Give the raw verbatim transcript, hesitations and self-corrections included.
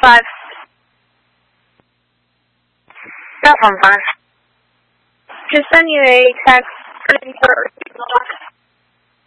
five. Platform five. Just send you a text for